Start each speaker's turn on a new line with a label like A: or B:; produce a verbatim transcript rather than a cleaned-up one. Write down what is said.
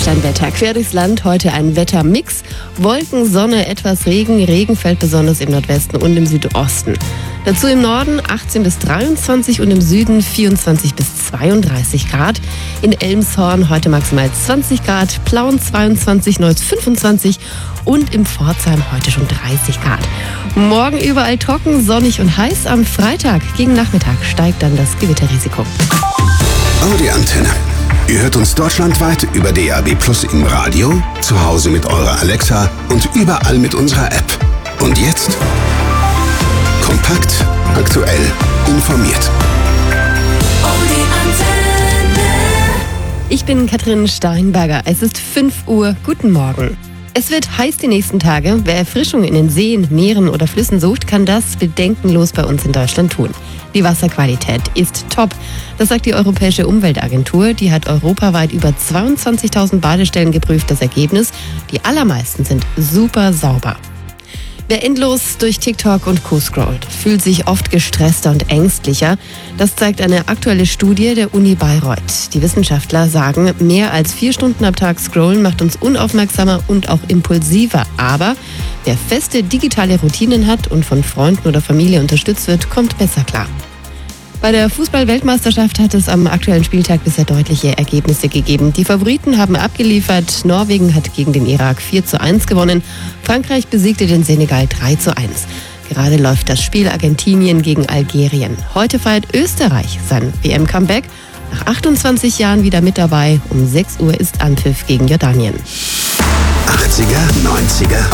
A: Deutschlandwetter. Quer durchs Land heute ein Wettermix. Wolken, Sonne, etwas Regen. Regen fällt besonders im Nordwesten und im Südosten. Dazu im Norden achtzehn bis dreiundzwanzig und im Süden vierundzwanzig bis zweiunddreißig Grad. In Elmshorn heute maximal zwanzig Grad, Plauen zweiundzwanzig, Neuss fünfundzwanzig und im Pforzheim heute schon dreißig Grad. Morgen überall trocken, sonnig und heiß. Am Freitag gegen Nachmittag steigt dann das Gewitterrisiko.
B: Audi Antenne. Ihr hört uns deutschlandweit über D A B Plus im Radio, zu Hause mit eurer Alexa und überall mit unserer App. Und jetzt kompakt, aktuell, informiert.
A: Audi Antenne. Ich bin Katrin Steinberger. Es ist fünf Uhr. Guten Morgen. Es wird heiß die nächsten Tage. Wer Erfrischung in den Seen, Meeren oder Flüssen sucht, kann das bedenkenlos bei uns in Deutschland tun. Die Wasserqualität ist top. Das sagt die Europäische Umweltagentur. Die hat europaweit über zweiundzwanzigtausend Badestellen geprüft. Das Ergebnis: die allermeisten sind super sauber. Wer endlos durch TikTok und Co. scrollt, fühlt sich oft gestresster und ängstlicher. Das zeigt eine aktuelle Studie der Uni Bayreuth. Die Wissenschaftler sagen, mehr als vier Stunden am Tag scrollen macht uns unaufmerksamer und auch impulsiver. Aber wer feste digitale Routinen hat und von Freunden oder Familie unterstützt wird, kommt besser klar. Bei der Fußball-Weltmeisterschaft hat es am aktuellen Spieltag bisher deutliche Ergebnisse gegeben. Die Favoriten haben abgeliefert. Norwegen hat gegen den Irak vier zu eins gewonnen. Frankreich besiegte den Senegal drei zu eins. Gerade läuft das Spiel Argentinien gegen Algerien. Heute feiert Österreich sein W M-Comeback. Nach achtundzwanzig Jahren wieder mit dabei. Um sechs Uhr ist Anpfiff gegen Jordanien.
B: achtziger, neunziger